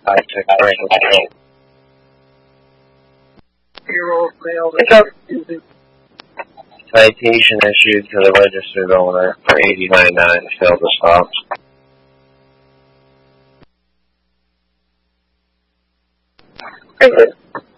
I took a break. Citation issued to the registered owner for 89.9 failed to stop. Very good.